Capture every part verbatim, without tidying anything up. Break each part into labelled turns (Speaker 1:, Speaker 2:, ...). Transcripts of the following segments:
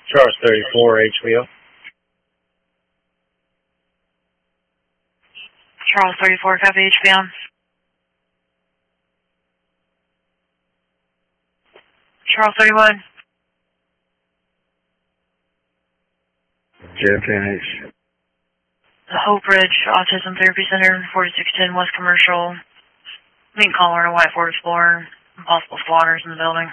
Speaker 1: Charles thirty-four, H V O.
Speaker 2: Charles thirty-four, copy H B M. Charles thirty-one.
Speaker 1: J F K and H.
Speaker 2: The Hope Ridge Autism Therapy Center, forty-six ten West Commercial. Meet caller and a white Ford Explorer. Possible squatters in the building.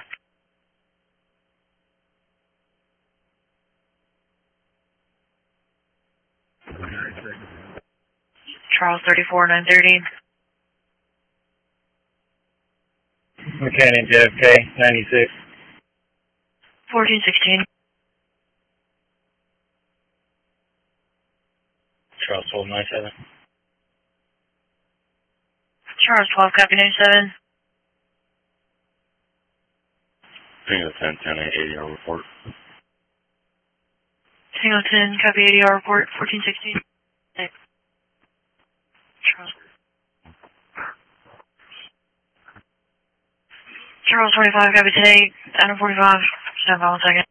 Speaker 2: Charles thirty-four, nine thirty.
Speaker 1: Mechanic J F K, ninety-six.
Speaker 2: fourteen sixteen.
Speaker 1: Charles twelve, ninety-seven.
Speaker 2: Charles twelve, copy ninety-seven.
Speaker 3: Tango ten, ten, eight, eighty R report.
Speaker 2: Tango ten, copy eighty R report, fourteen sixteen. Charles. Charles twenty-five, copy ten eight, Adam forty-five. Stand by one second.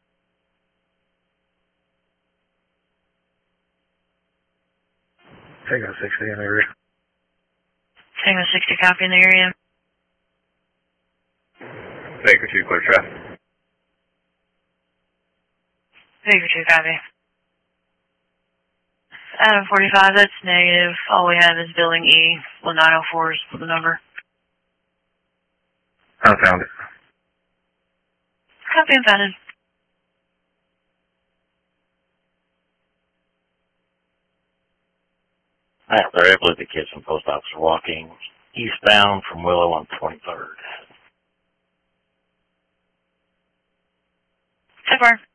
Speaker 1: Tango sixty in the area.
Speaker 2: Tango sixty, copy in the area.
Speaker 3: Baker two, clear traffic.
Speaker 2: Baker two, copy. Adam forty-five, that's negative. All we have is building E, one nine oh four is the number.
Speaker 1: I found it.
Speaker 2: Copy and founded.
Speaker 3: I they're able to the kids from post office are walking eastbound from Willow on twenty-third.
Speaker 2: So far.